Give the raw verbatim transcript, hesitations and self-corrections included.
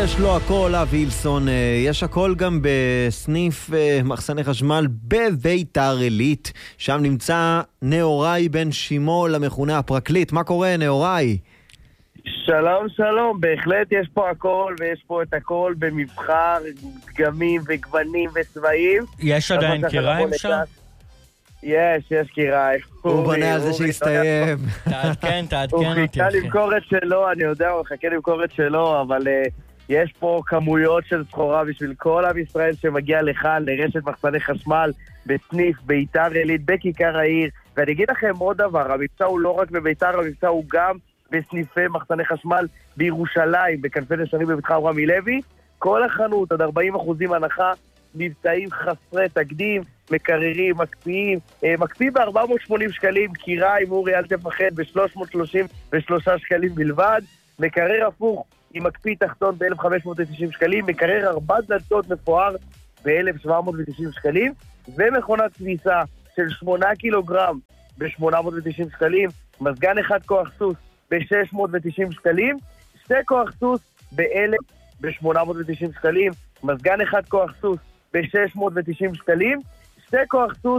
יש לו הכל, אבילסון, יש הכל גם בסניף מחסני חשמל בביתר עילית, שם נמצא נאורי בן שימול, המכונה הפרקליט. מה קורה, נאורי? שלום שלום, בהחלט יש פה הכל, ויש פה את הכל במבחר, דגמים וגוונים וצבעים. יש עדיין קיריים שם? יש, יש קיריים. הוא בנה על זה שהסתיים. תעדכן, תעדכן הוא אותי. חיכה למכור את שלו, אני יודע, הוא חכה למכור את שלו, אבל יש פה כמויות של סחורה בשביל כל עם ישראל שמגיע לכאן, לרשת מחסני חשמל, בסניף ביתר עילית, בכיכר העיר. ואני אגיד לכם עוד דבר, המבצע הוא לא רק בביתר, המבצע הוא גם בסניפי מחסני חשמל בירושלים, בכנפי נשרים בביתך רמי לוי. כל החנות, עד ארבעים אחוזים הנחה, מבצעים חסרי תקדים, מקררים, מקפיאים, מקפיא ב-ארבע מאות ושמונים שקלים, קיריים, אורי, אל תפחד, ב-שלוש מאות שלושים ושלושה שקלים בלבד, מקרר הפוך, עם מקפיא תחתון ב-אלף חמש מאות ותשעים שקלים, מקרר ארבע דלתות מפואר ב-אלף שבע מאות ותשעים שקלים, ומכונת כביסה של שמונה קילוגרם ב-שמונה מאות ותשעים שקלים, מזגן אחד כוח סוס ב-שש מאות ותשעים שקלים, שתי כוח סוס ב-אלף ב-שמונה מאות ותשעים שקלים, מזגן אחד כוח סוס ב-שש מאות ותשעים שקלים, שתי כוח סוס